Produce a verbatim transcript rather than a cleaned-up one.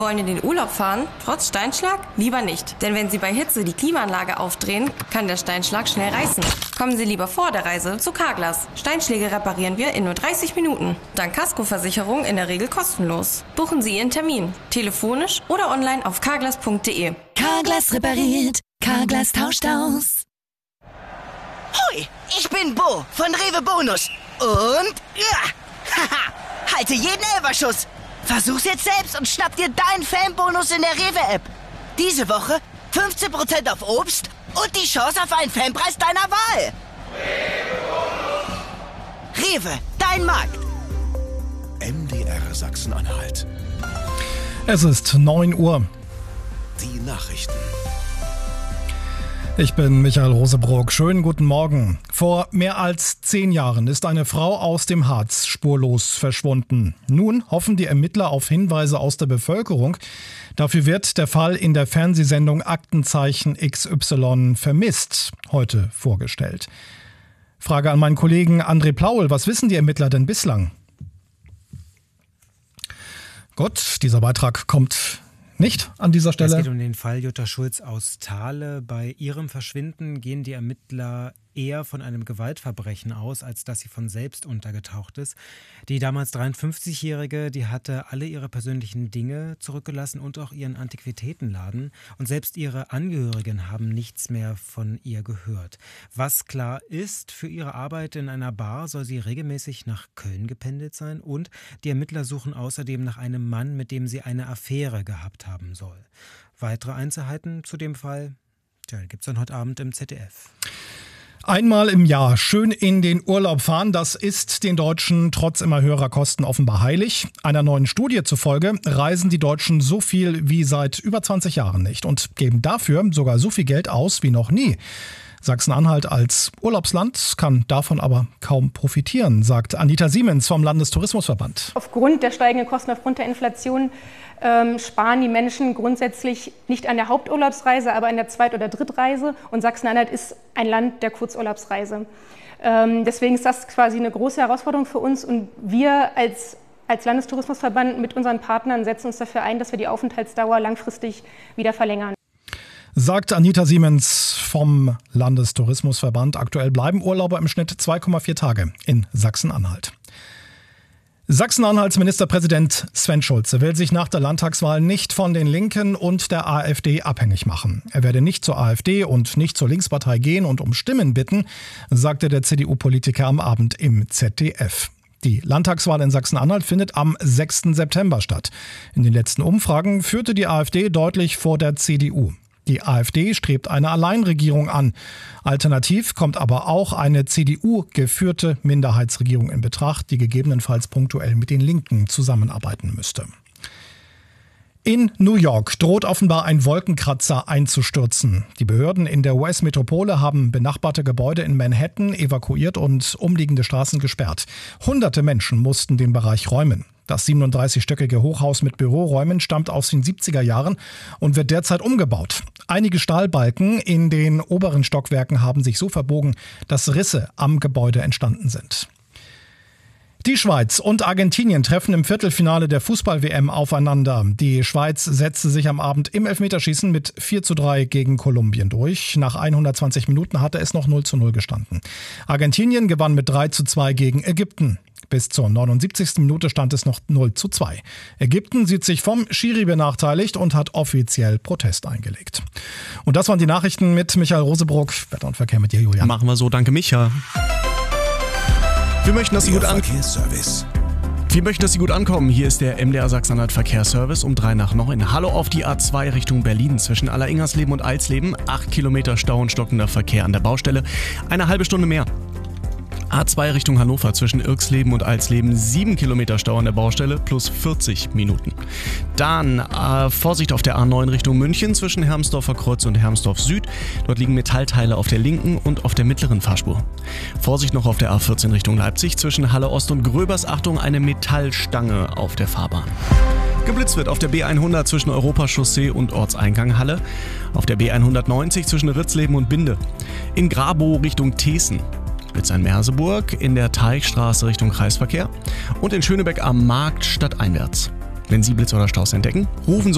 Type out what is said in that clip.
Wollen in den Urlaub fahren? Trotz Steinschlag? Lieber nicht. Denn wenn Sie bei Hitze die Klimaanlage aufdrehen, kann der Steinschlag schnell reißen. Kommen Sie lieber vor der Reise zu Carglass. Steinschläge reparieren wir in nur dreißig Minuten. Dank Kaskoversicherung in der Regel kostenlos. Buchen Sie Ihren Termin. Telefonisch oder online auf carglass punkt de. Carglass repariert. Carglass tauscht aus. Hoi, ich bin Bo von Rewe Bonus. Und ja, haha, halte jeden Elferschuss. Versuch's jetzt selbst und schnapp dir deinen Fanbonus in der Rewe-App. Diese Woche fünfzehn Prozent auf Obst und die Chance auf einen Fanpreis deiner Wahl. Rewe, dein Markt. M D R Sachsen-Anhalt. Es ist neun Uhr. Die Nachrichten. Ich bin Michael Rosebrock. Schönen guten Morgen. Vor mehr als zehn Jahren ist eine Frau aus dem Harz spurlos verschwunden. Nun hoffen die Ermittler auf Hinweise aus der Bevölkerung. Dafür wird der Fall in der Fernsehsendung Aktenzeichen X Y vermisst heute vorgestellt. Frage an meinen Kollegen André Plaul. Was wissen die Ermittler denn bislang? Gut, dieser Beitrag kommt nicht an dieser Stelle. Es geht um den Fall Jutta Schulz aus Thale. Bei ihrem Verschwinden gehen die Ermittler eher von einem Gewaltverbrechen aus, als dass sie von selbst untergetaucht ist. Die damals dreiundfünfzigjährige, die hatte alle ihre persönlichen Dinge zurückgelassen und auch ihren Antiquitätenladen. Und selbst ihre Angehörigen haben nichts mehr von ihr gehört. Was klar ist, für ihre Arbeit in einer Bar soll sie regelmäßig nach Köln gependelt sein. Und die Ermittler suchen außerdem nach einem Mann, mit dem sie eine Affäre gehabt haben soll. Weitere Einzelheiten zu dem Fall, tja, gibt es dann heute Abend im Z D F. Einmal im Jahr schön in den Urlaub fahren, das ist den Deutschen trotz immer höherer Kosten offenbar heilig. Einer neuen Studie zufolge reisen die Deutschen so viel wie seit über zwanzig Jahren nicht und geben dafür sogar so viel Geld aus wie noch nie. Sachsen-Anhalt als Urlaubsland kann davon aber kaum profitieren, sagt Anita Siemens vom Landestourismusverband. Aufgrund der steigenden Kosten, aufgrund der Inflation ähm, sparen die Menschen grundsätzlich nicht an der Haupturlaubsreise, aber an der Zweit- oder Drittreise. Und Sachsen-Anhalt ist ein Land der Kurzurlaubsreise. Ähm, deswegen ist das quasi eine große Herausforderung für uns. Und wir als, als Landestourismusverband mit unseren Partnern setzen uns dafür ein, dass wir die Aufenthaltsdauer langfristig wieder verlängern. Sagt Anita Siemens vom Landestourismusverband. Aktuell bleiben Urlauber im Schnitt zwei Komma vier Tage in Sachsen-Anhalt. Sachsen-Anhalts Ministerpräsident Sven Schulze will sich nach der Landtagswahl nicht von den Linken und der AfD abhängig machen. Er werde nicht zur AfD und nicht zur Linkspartei gehen und um Stimmen bitten, sagte der C D U-Politiker am Abend im Z D F. Die Landtagswahl in Sachsen-Anhalt findet am sechsten September statt. In den letzten Umfragen führte die AfD deutlich vor der C D U. Die AfD strebt eine Alleinregierung an. Alternativ kommt aber auch eine C D U-geführte Minderheitsregierung in Betracht, die gegebenenfalls punktuell mit den Linken zusammenarbeiten müsste. In New York droht offenbar ein Wolkenkratzer einzustürzen. Die Behörden in der U S-Metropole haben benachbarte Gebäude in Manhattan evakuiert und umliegende Straßen gesperrt. Hunderte Menschen mussten den Bereich räumen. Das siebenunddreißigstöckige Hochhaus mit Büroräumen stammt aus den siebziger Jahren und wird derzeit umgebaut. Einige Stahlbalken in den oberen Stockwerken haben sich so verbogen, dass Risse am Gebäude entstanden sind. Die Schweiz und Argentinien treffen im Viertelfinale der Fußball-W M aufeinander. Die Schweiz setzte sich am Abend im Elfmeterschießen mit vier zu drei gegen Kolumbien durch. Nach hundertzwanzig Minuten hatte es noch null zu null gestanden. Argentinien gewann mit drei zu zwei gegen Ägypten. Bis zur neunundsiebzigsten Minute stand es noch null zu zwei. Ägypten sieht sich vom Schiri benachteiligt und hat offiziell Protest eingelegt. Und das waren die Nachrichten mit Michael Rosebrock. Wetter und Verkehr mit dir, Julian. Machen wir so, danke Micha. Wir möchten, dass Sie gut an- Wir möchten, dass Sie gut ankommen. Hier ist der M D R Sachsen-Anhalt Verkehrsservice um drei nach neun. Hallo auf die A zwei Richtung Berlin zwischen Alleringhersleben und Eilsleben. Acht Kilometer Stau und stockender Verkehr an der Baustelle. Eine halbe Stunde mehr. A zwei Richtung Hannover zwischen Irksleben und Eilsleben, sieben Kilometer Stau an der Baustelle plus vierzig Minuten. Dann äh, Vorsicht auf der A neun Richtung München zwischen Hermsdorfer Kreuz und Hermsdorf Süd. Dort liegen Metallteile auf der linken und auf der mittleren Fahrspur. Vorsicht noch auf der A vierzehn Richtung Leipzig zwischen Halle Ost und Gröbers. Achtung, eine Metallstange auf der Fahrbahn. Geblitzt wird auf der B hundert zwischen Europachaussee und Ortseingang Halle. Auf der B hundertneunzig zwischen Ritzleben und Binde. In Grabow Richtung Thesen. Blitzheim-Merseburg in der Teichstraße Richtung Kreisverkehr und in Schönebeck am Markt stadteinwärts. Wenn Sie Blitz oder Staus entdecken, rufen Sie